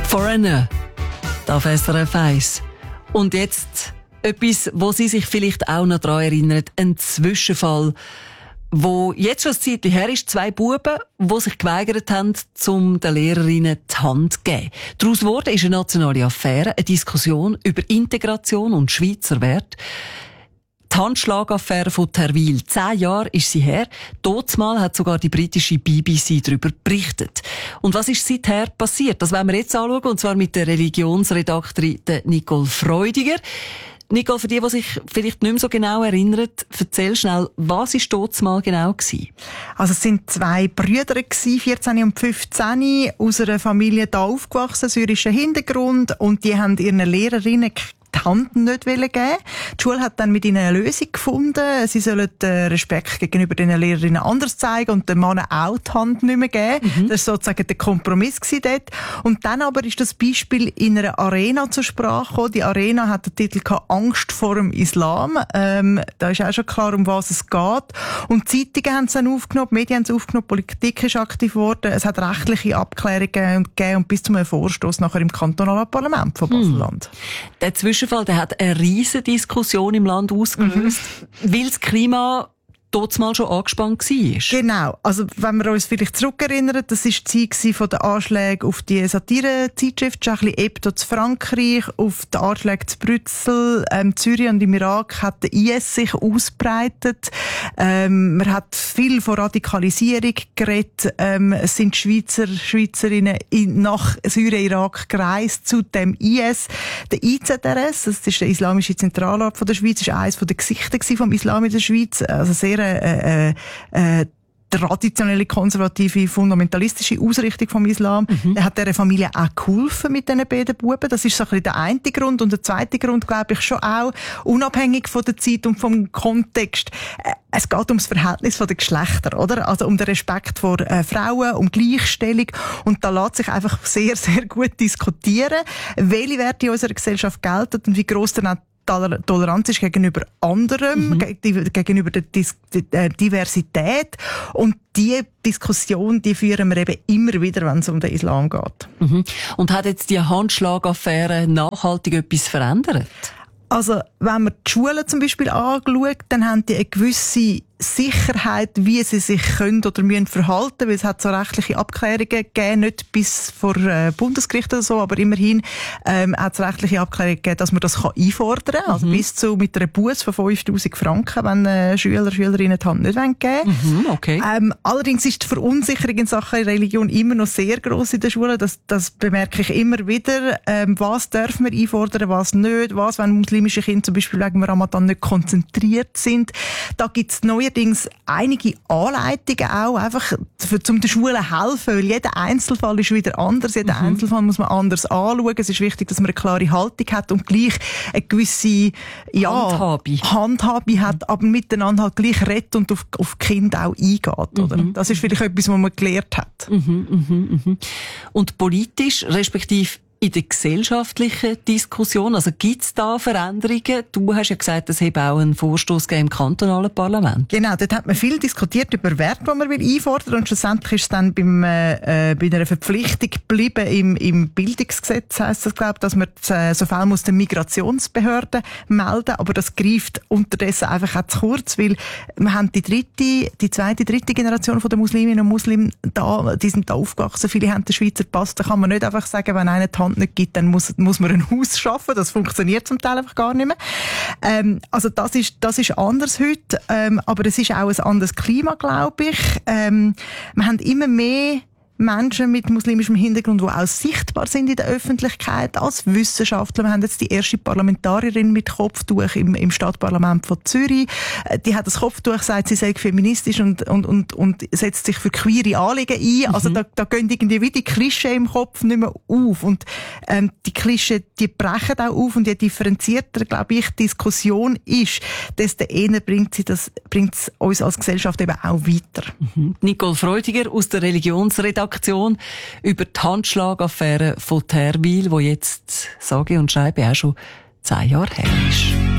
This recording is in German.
Foreigner, auf SRF 1. Und jetzt etwas, wo Sie sich vielleicht auch noch daran erinnern, ein Zwischenfall, wo jetzt schon ein Zeitchen her ist, 2 Buben, die sich geweigert haben, den Lehrerinnen die Hand zu geben. Daraus wurde eine nationale Affäre, eine Diskussion über Integration und Schweizer Werte. Die Handschlagaffäre von Terwil. 10 Jahre ist sie her. Damals hat sogar die britische BBC darüber berichtet. Und was ist seither passiert? Das wollen wir jetzt anschauen, und zwar mit der Religionsredaktorin Nicole Freudiger. Nicole, für die sich vielleicht nicht mehr so genau erinnern, erzähl schnell, was war damals genau gewesen? Also es sind 2 Brüder gewesen, 14 und 15, aus einer Familie da aufgewachsen, syrischen Hintergrund, und die haben ihren Lehrerinnen die Hand nicht geben. Die Schule hat dann mit ihnen eine Lösung gefunden. Sie sollen Respekt gegenüber den Lehrerinnen anders zeigen und den Mann auch die Hand nicht mehr geben. Das war sozusagen der Kompromiss dort. Und dann aber ist das Beispiel in einer Arena zur Sprache gekommen. Die Arena hat den Titel Angst vor dem Islam. Da ist auch schon klar, um was es geht. Und die Zeitungen haben es dann aufgenommen, die Medien haben es aufgenommen, die Politik ist aktiv geworden. Es hat rechtliche Abklärungen gegeben und bis zu einem Vorstoss nachher im kantonalen Parlament von Basel-Land. Der Zwischenfall, der hat eine riesige Diskussion im Land ausgelöst, weil das Klima dort mal schon angespannt war. Genau. Also, wenn wir uns vielleicht zurückerinnern, das war die Zeit von den Anschlägen auf die Satire-Zeitschrift Charlie Hebdo zu Frankreich, auf die Anschläge zu Brüssel, Syrien und im Irak hat der IS sich ausbreitet. Man hat viel von Radikalisierung geredet. Es sind Schweizerinnen nach Syrien, Irak gereist zu dem IS. Der IZRS, das ist der Islamische Zentralrat von der Schweiz, ist eines der Gesichter vom Islam in der Schweiz. Also sehr traditionelle, konservative, fundamentalistische Ausrichtung vom Islam. Er hat dieser Familie auch geholfen mit diesen beiden Buben. Das ist so ein bisschen der eine Grund. Und der zweite Grund, glaube ich, schon auch, unabhängig von der Zeit und vom Kontext. Es geht ums Verhältnis der Geschlechter, oder? Also um den Respekt vor Frauen, um Gleichstellung. Und da lässt sich einfach sehr, sehr gut diskutieren, welche Werte in unserer Gesellschaft gelten und wie gross dann auch Toleranz ist gegenüber anderem, gegenüber der Diversität. Und diese Diskussion, die führen wir eben immer wieder, wenn es um den Islam geht. Und hat jetzt die Handschlagaffäre nachhaltig etwas verändert? Also, wenn man die Schulen zum Beispiel anschaut, dann haben die eine gewisse Sicherheit, wie sie sich können oder müssen verhalten, weil es hat so rechtliche Abklärungen gegeben, nicht bis vor Bundesgericht oder so, aber immerhin hat es rechtliche Abklärungen gegeben, dass man das einfordern kann, also bis zu mit einer Busse von 5'000 Franken, wenn Schüler, Schülerinnen die Hand nicht geben wollen. Okay. Allerdings ist die Verunsicherung in Sachen Religion immer noch sehr gross in den Schulen, das bemerke ich immer wieder. Was dürfen wir einfordern, was nicht, was, wenn muslimische Kinder zum Beispiel wegen Ramadan nicht konzentriert sind. Da gibt es neuerdings einige Anleitungen auch, einfach um den Schulen helfen, weil jeder Einzelfall ist wieder anders, jeden Einzelfall muss man anders anschauen. Es ist wichtig, dass man eine klare Haltung hat und gleich eine gewisse Handhabe hat, aber miteinander halt gleich redet und auf die Kinder auch eingeht. Oder? Das ist vielleicht etwas, was man gelernt hat. Und politisch, respektive in der gesellschaftlichen Diskussion, also gibt es da Veränderungen? Du hast ja gesagt, es habe auch einen Vorstoss im kantonalen Parlament. Genau, dort hat man viel diskutiert über Werte, die man einfordern will. Und schlussendlich ist es dann bei einer Verpflichtung geblieben im Bildungsgesetz, heisst das, glaube ich, dass man so Fälle muss den Migrationsbehörden melden. Aber das greift unterdessen einfach auch zu kurz, weil wir haben die zweite, dritte Generation von der Musliminnen und Muslimen da, die sind da aufgewachsen. Viele haben den Schweizer Pass. Da kann man nicht einfach sagen, wenn einer die Hand nicht gibt, dann muss man ein Haus schaffen. Das funktioniert zum Teil einfach gar nicht mehr. Also das ist anders heute, aber es ist auch ein anderes Klima, glaube ich. Wir haben immer mehr Menschen mit muslimischem Hintergrund, die auch sichtbar sind in der Öffentlichkeit, als Wissenschaftler. Wir haben jetzt die erste Parlamentarierin mit Kopftuch im Stadtparlament von Zürich. Die hat das Kopftuch, sagt, sie sei feministisch und setzt sich für queere Anliegen ein. Also da gehen irgendwie wie die Klischee im Kopf nicht mehr auf. Und die Klischee, die brechen auch auf. Und je differenzierter, glaube ich, die Diskussion ist, desto eher bringt es uns als Gesellschaft eben auch weiter. Nicole Freudiger aus der Religionsredaktion über die Handschlagaffäre von Terwil, die jetzt, sage und schreibe, auch schon 10 Jahre her ist.